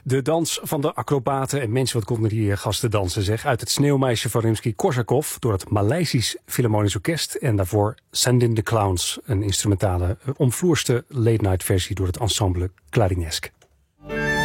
De dans van de acrobaten en mensen, wat konden die gasten dansen zeg. Uit het Sneeuwmeisje van Rimsky-Korsakov door het Maleisisch Philharmonisch Orkest. En daarvoor Send in the Clowns, een instrumentale omvloerste late-night versie door het ensemble Clarinesk.